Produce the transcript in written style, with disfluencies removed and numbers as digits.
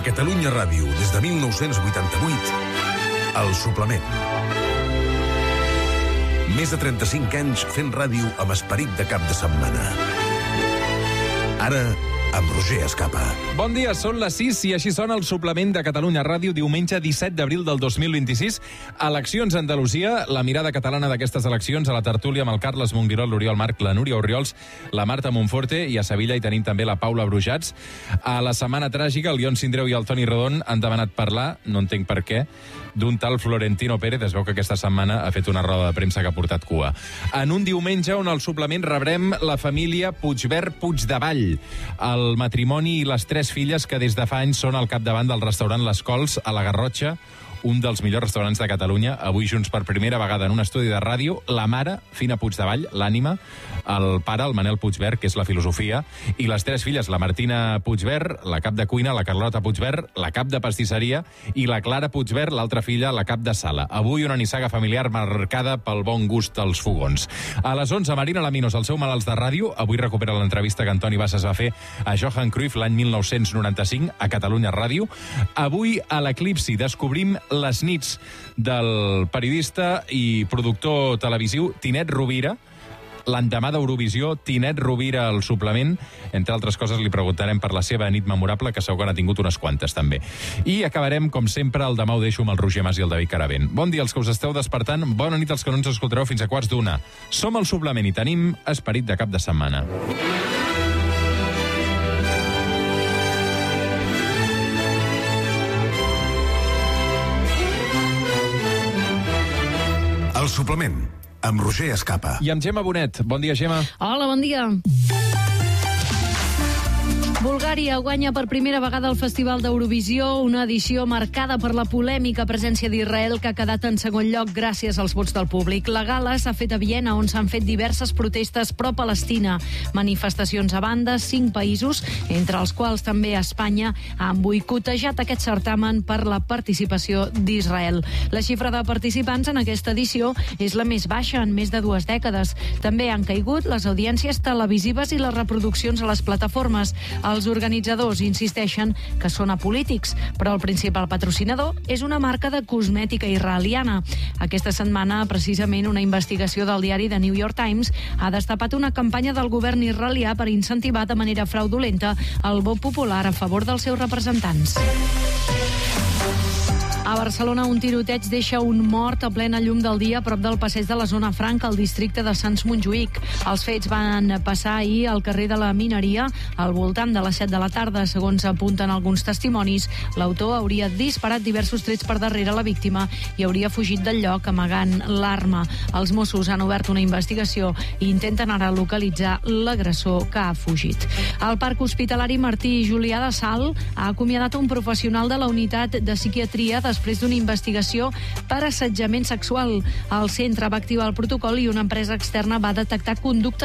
Catalunya Ràdio, des de 1988, El Suplement. Més de 35 anys fent ràdio amb esperit de cap de setmana. Ara, amb Roger Escapa. Bon dia, són les 6 i així sona El Suplement de Catalunya Ràdio, diumenge 17 d'abril del 2026. Eleccions a Andalusia, la mirada catalana d'aquestes eleccions, a la tertúlia amb el Carles Monguirol, l'Oriol Marc, la Núria Orriols, la Marta Monforte, i a Sevilla hi tenim també la Paula Brujats. A la setmana tràgica, el Ion Sindreu i el Toni Rodon han demanat parlar, no entenc per què, d'un tal Florentino Pérez. Es veu que aquesta setmana ha fet una roda de premsa que ha portat cua. En un diumenge on al Suplement rebrem la família Puigvert-Puigdevall, el matrimoni i les 3 filles que des de fa anys són al capdavant del restaurant Les Cols a la Garrotxa, un dels millors restaurants de Catalunya. Avui junts per primera vegada en un estudi de ràdio, la mare, Fina Puigdevall, l'ànima, el pare, el Manel Puigvert, que és la filosofia, i les 3 filles, la Martina Puigvert, la cap de cuina, la Carlota Puigvert, la cap de pastisseria, i la Clara Puigvert, l'altra filla, la cap de sala. Avui una nissaga familiar marcada pel bon gust dels fogons. A les 11, Marina Laminos, el seu Malalts de Ràdio. Avui recupera l'entrevista que Antoni Bassas va fer a Johan Cruyff l'any 1995 a Catalunya Ràdio. Avui, a l'Eclipsi, descobrim les nits del periodista i productor televisiu Tinet Rovira. L'endemà d'Eurovisió, Tinet Rovira al Suplement. Entre altres coses, li preguntarem per la seva nit memorable, que segur que n'ha tingut unes quantes, també. I acabarem, com sempre, el Demà ho deixo amb el Roger Mas i el David Caravent. Bon dia als que us esteu despertant, bona nit als que no ens escoltareu fins a 12:15. Som al Suplement i tenim esperit de cap de setmana. El Suplement, amb Roger Escapa. I amb Gemma Bonet. Bon dia, Gemma. Hola, bon dia. Bulgària guanya per primera vegada el Festival d'Eurovisió, una edició marcada per la polèmica presència d'Israel, que ha quedat en segon lloc gràcies als vots del públic. La gala s'ha fet a Viena, on s'han fet diverses protestes pro-Palestina. Manifestacions a banda, 5 països, entre els quals també Espanya, han boicotejat aquest certamen per la participació d'Israel. La xifra de participants en aquesta edició és la més baixa en més de 2 dècades. També han caigut les audiències televisives i les reproduccions a les plataformes. Els organitzadors insisteixen que són apolítics, però el principal patrocinador és una marca de cosmètica israeliana. Aquesta setmana, precisament, una investigació del diari The New York Times ha destapat una campanya del govern israelià per incentivar de manera fraudulenta el vot popular a favor dels seus representants. A Barcelona, un tiroteig deixa un mort a plena llum del dia a prop del passeig de la Zona Franca, al districte de Sants Montjuïc. Els fets van passar ahir al carrer de la Mineria, al voltant de les 7 de la tarda. Segons apunten alguns testimonis, l'autor hauria disparat diversos trets per darrere la víctima i hauria fugit del lloc amagant l'arma. Els Mossos han obert una investigació i intenten ara localitzar l'agressor que ha fugit. El Parc Hospitalari Martí i Julià de Salt ha acomiadat un professional de la unitat de psiquiatria després d'una investigació per assetjament sexual. El centre va activar el protocol i una empresa externa va detectar conductes